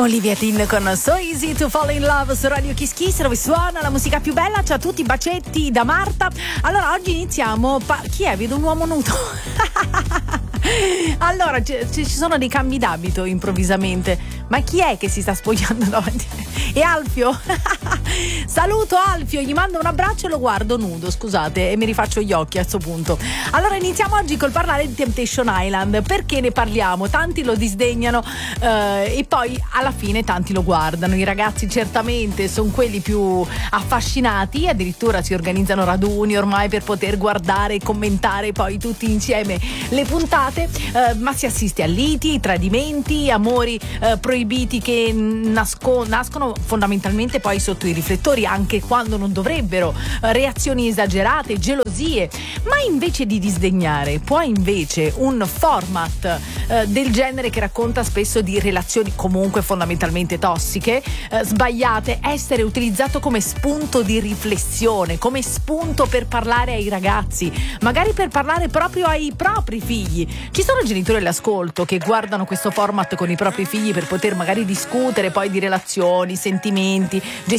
Olivia Tin con So Easy to Fall in Love su Radio Kiss Kiss, dove suona la musica più bella. Ciao a tutti, bacetti da Marta. Allora, oggi iniziamo. Chi è? Vedo un uomo nudo. Allora, ci sono dei cambi d'abito improvvisamente. Ma chi è che si sta spogliando davanti? È Alfio. Saluto Alfio, gli mando un abbraccio e lo guardo nudo, scusate, e mi rifaccio gli occhi a questo punto. Allora, iniziamo oggi col parlare di Temptation Island. Perché ne parliamo? Tanti lo disdegnano e poi alla fine tanti lo guardano. I ragazzi certamente sono quelli più affascinati, addirittura si organizzano raduni ormai per poter guardare e commentare poi tutti insieme le puntate, ma si assiste a liti, tradimenti, amori proibiti che nascono fondamentalmente poi sotto i riflettori anche quando non dovrebbero, reazioni esagerate, gelosie. Ma invece di disdegnare, può invece un format del genere, che racconta spesso di relazioni comunque fondamentalmente tossiche, sbagliate, essere utilizzato come spunto di riflessione, come spunto per parlare ai ragazzi, magari per parlare proprio ai propri figli? Ci sono genitori all'ascolto che guardano questo format con i propri figli per poter magari discutere poi di relazioni, sentimenti, gestire